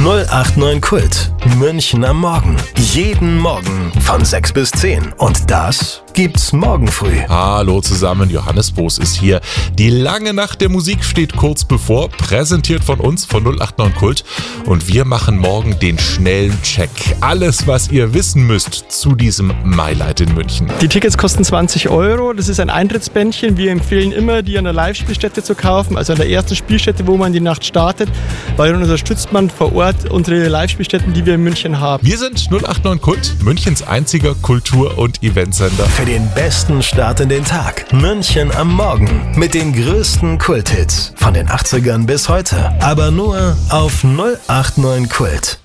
089 Kult. München am Morgen. Jeden Morgen von 6 bis 10. Und das gibt's morgen früh. Hallo zusammen, Johannes Boos ist hier. Die lange Nacht der Musik steht kurz bevor, präsentiert von uns, von 089 Kult. Und wir machen morgen den schnellen Check. Alles, was ihr wissen müsst zu diesem MyLight in München. Die Tickets kosten 20 €. Das ist ein Eintrittsbändchen. Wir empfehlen immer, die an der Live-Spielstätte zu kaufen, also an der ersten Spielstätte, wo man die Nacht startet, weil dann unterstützt man vor Ort unsere Live-Spielstätten, die wir in München haben. Wir sind 089 Kult, Münchens einziger Kultur- und Eventsender. Für den besten Start in den Tag. München am Morgen. Mit den größten Kulthits. Von den 80ern bis heute. Aber nur auf 089 Kult.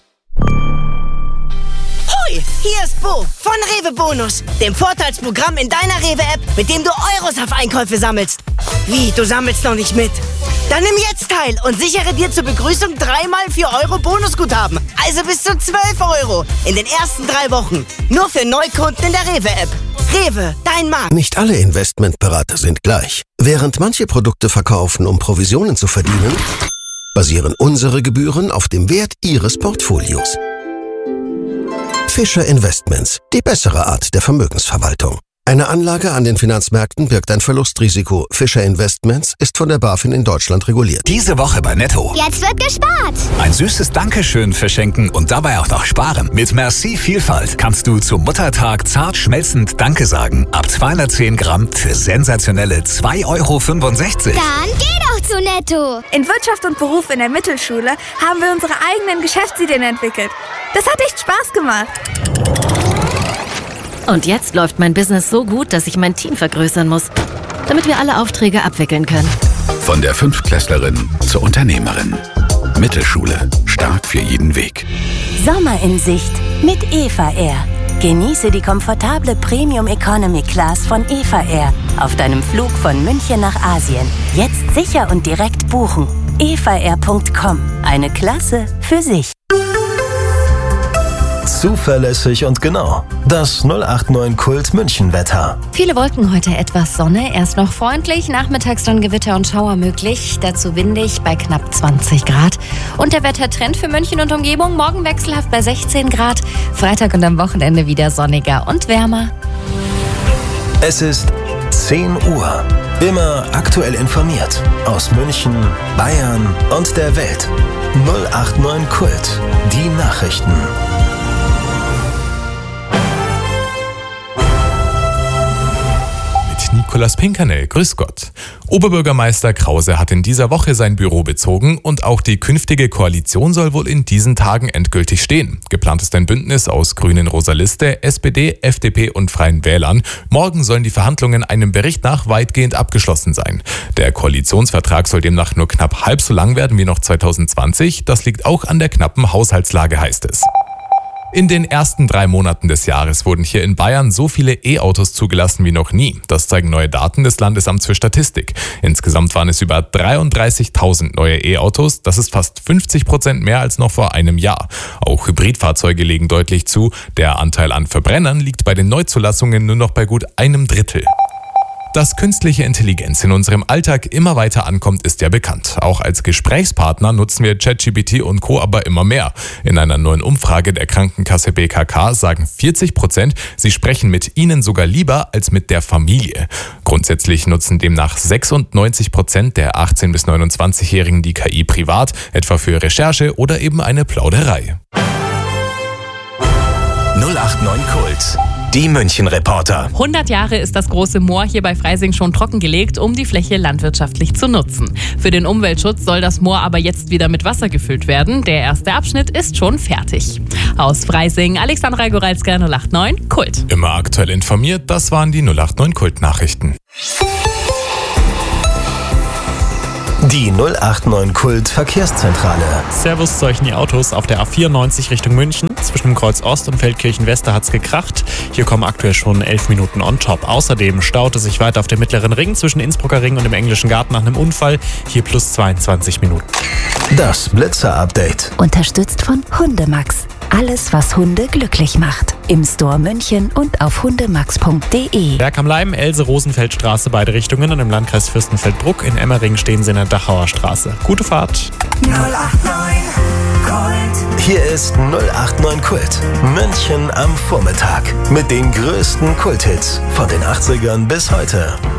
Hoi, hier ist Bo von Rewe Bonus, dem Vorteilsprogramm in deiner Rewe-App, mit dem du Euros auf Einkäufe sammelst. Wie, du sammelst noch nicht mit? Dann nimm jetzt teil und sichere dir zur Begrüßung 3x 4 € Bonusguthaben. Also bis zu 12 € in den ersten 3 Wochen. Nur für Neukunden in der Rewe-App. Rewe, dein Markt. Nicht alle Investmentberater sind gleich. Während manche Produkte verkaufen, um Provisionen zu verdienen, basieren unsere Gebühren auf dem Wert Ihres Portfolios. Fischer Investments, die bessere Art der Vermögensverwaltung. Eine Anlage an den Finanzmärkten birgt ein Verlustrisiko. Fischer Investments ist von der BaFin in Deutschland reguliert. Diese Woche bei Netto. Jetzt wird gespart. Ein süßes Dankeschön verschenken und dabei auch noch sparen. Mit Merci Vielfalt kannst du zum Muttertag zart schmelzend Danke sagen. Ab 210 Gramm für sensationelle 2,65 €. Dann geh doch zu Netto. In Wirtschaft und Beruf in der Mittelschule haben wir unsere eigenen Geschäftsideen entwickelt. Das hat echt Spaß gemacht. Und jetzt läuft mein Business so gut, dass ich mein Team vergrößern muss, damit wir alle Aufträge abwickeln können. Von der Fünftklässlerin zur Unternehmerin. Mittelschule. Stark für jeden Weg. Sommer in Sicht mit Eva Air. Genieße die komfortable Premium Economy Class von Eva Air auf deinem Flug von München nach Asien. Jetzt sicher und direkt buchen. evaair.com. Eine Klasse für sich. Zuverlässig und genau. Das 089 Kult München-Wetter. Viele Wolken, heute etwas Sonne. Erst noch freundlich, nachmittags dann Gewitter und Schauer möglich. Dazu windig bei knapp 20 Grad. Und der Wettertrend für München und Umgebung. Morgen wechselhaft bei 16 Grad. Freitag und am Wochenende wieder sonniger und wärmer. Es ist 10 Uhr. Immer aktuell informiert. Aus München, Bayern und der Welt. 089 Kult. Die Nachrichten. Nikolaus Pinkernel, grüß Gott. Oberbürgermeister Krause hat in dieser Woche sein Büro bezogen und auch die künftige Koalition soll wohl in diesen Tagen endgültig stehen. Geplant ist ein Bündnis aus Grünen Rosa Liste, SPD, FDP und Freien Wählern. Morgen sollen die Verhandlungen einem Bericht nach weitgehend abgeschlossen sein. Der Koalitionsvertrag soll demnach nur knapp halb so lang werden wie noch 2020. Das liegt auch an der knappen Haushaltslage, heißt es. In den ersten 3 Monaten des Jahres wurden hier in Bayern so viele E-Autos zugelassen wie noch nie. Das zeigen neue Daten des Landesamts für Statistik. Insgesamt waren es über 33.000 neue E-Autos. Das ist fast 50% mehr als noch vor einem Jahr. Auch Hybridfahrzeuge legen deutlich zu. Der Anteil an Verbrennern liegt bei den Neuzulassungen nur noch bei gut 1/3. Dass künstliche Intelligenz in unserem Alltag immer weiter ankommt, ist ja bekannt. Auch als Gesprächspartner nutzen wir ChatGPT und Co. aber immer mehr. In einer neuen Umfrage der Krankenkasse BKK sagen 40%, sie sprechen mit ihnen sogar lieber als mit der Familie. Grundsätzlich nutzen demnach 96% der 18- bis 29-Jährigen die KI privat, etwa für Recherche oder eben eine Plauderei. 089 Kult. Die München-Reporter. 100 Jahre ist das große Moor hier bei Freising schon trockengelegt, um die Fläche landwirtschaftlich zu nutzen. Für den Umweltschutz soll das Moor aber jetzt wieder mit Wasser gefüllt werden. Der erste Abschnitt ist schon fertig. Aus Freising, Alexandra Goralska, 089 Kult. Immer aktuell informiert, das waren die 089 Kult-Nachrichten. Die 089 Kult Verkehrszentrale. Servus zu euch in die Autos auf der A94 Richtung München. Zwischen dem Kreuz Ost und Feldkirchen Wester hat's gekracht. Hier kommen aktuell schon 11 Minuten on top. Außerdem staut es sich weiter auf dem Mittleren Ring zwischen Innsbrucker Ring und dem Englischen Garten nach einem Unfall. Hier plus 22 Minuten. Das Blitzer-Update. Unterstützt von Hundemax. Alles, was Hunde glücklich macht. Im Store München und auf hundemax.de. Berg am Leim, Else-Rosenfeld-Straße, beide Richtungen. Und im Landkreis Fürstenfeldbruck in Emmering stehen sie in der Dachauer Straße. Gute Fahrt. 089 Gold. Hier ist 089 Kult. München am Vormittag. Mit den größten Kulthits von den 80ern bis heute.